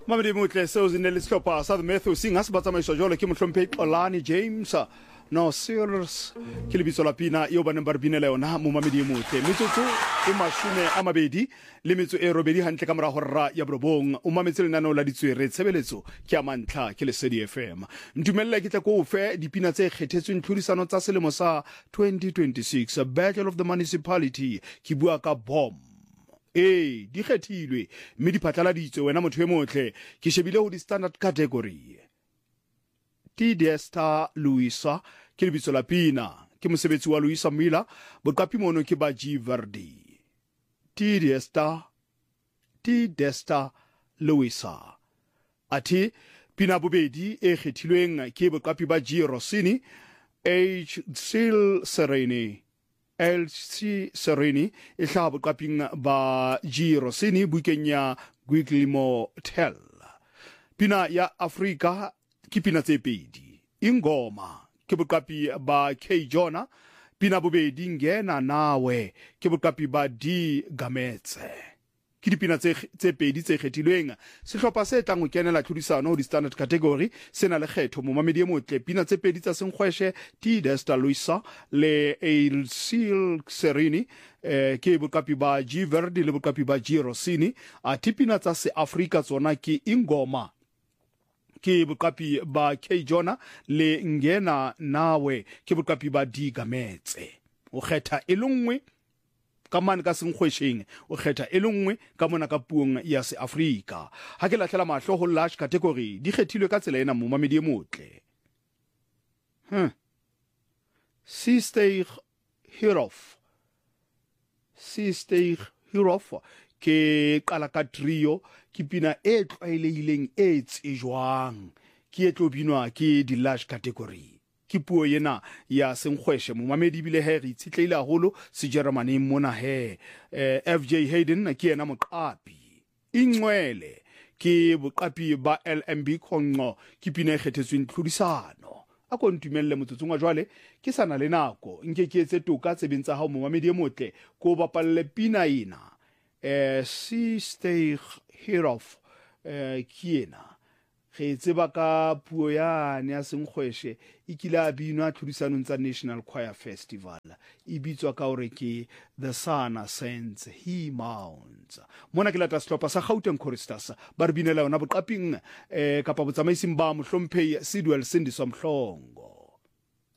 Mamedi Mutle seo se ne le sehlopha sa The Mathosing se ba tsamaiswa jwale ke Mohlomphehi Xolani James no serious ke lebitso la pina eo ba neng ba re binela yona mo Mamedi Mutle metsotso e 20 le metso e robedi hantle ka mora hora ya borobong o mametse lenaneo la ditswere tshebeletso ke a mantlha ke Lesedi FM ntumella ke tla go fe dipina tse kgethetsweng tlhodisano tsa selemo sa 2026 Battle of the Municipality ke bua ka bomb di kgethilwe mme di phatlaladitswe wena motho e motle ke shebile ho di standard category T-Desta Luisa ke lebitso la pina ke mosebetsi wa Luisa Miller boqapi mono ke ba G Verdi T-Desta Luisa ati pina bobedi e kgethilweng ke boqapi ba G Rossini H Sil Sereni LC Sereni e hlaha boqaping ba G Rossini bukeng ya Guglielmo Tell pina ya Afrika ke pina tse pedi ingoma ke boqapi ba K Jona pina bobedi ngena nawe ke boqapi ba D Gametse ke dipina tse pedi tse kgethilweng sehlopha se tlang ho kenela tlhodisano ho di standard category sena le kgetho mo Mamedi e motle pina tse pedi tsa senkgweshe T-Desta Luisa le L.C. Sereni ke boqapi ba G Verdi le boqapi ba G Rossini a tipina tsa se Afrika tsona ke ingoma ke boqapi ba K Jona le ngena nawe ke boqapi ba D Gametse o kgetha e le nngwe ka mane ka senkgwesheng o kgetha e le nngwe ka mona ka puong ya se Afrika ha ke lahlela mahlo ho large category di kgethilwe ka tsela ena mo Mamedi e motle Sister Hirof ke qala ka trio ke pina e tlwaelehileng e tsejwang ke e tlo binwa ke di large category ke puo yena ya senkgweshe mo Mamedi bile he re itshitlehile haholo se Germany mona he FJ Hayden ke yena moqapi ingcwele ke boqapi ba LMB Khonqo ke pina e kgethetsweng tlhodisano a ko ntumelle motsotsong wa jwale ke sana le nako nke ke etse toka tsebeng tsa hao mo Mamedi e motle ko bapalle pina ena Sister Hirof ke yena ge tseba ka puo yane ya senkgweshe e kile a binwa tlhodisanong tsa National Choir Festival e bitswa ka hore ke The Sun Ascends He Mounts mona ke lata sehlopha sa Gauteng Choristers ba re binela yona boqaping kapa botsamaising ba Mohlomphehi Sidwell Sindiswa Mhlongo